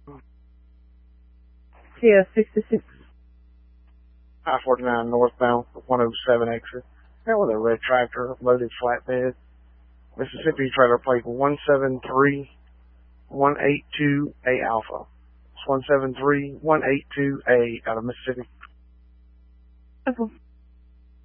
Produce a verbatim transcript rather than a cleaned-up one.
T S sixty-six. I forty-nine northbound, one oh seven exit. That was a red tractor, loaded flatbed. Mississippi trailer plate one seven three one eight two A Alpha. It's one seven three one eight two A out of Mississippi. Okay.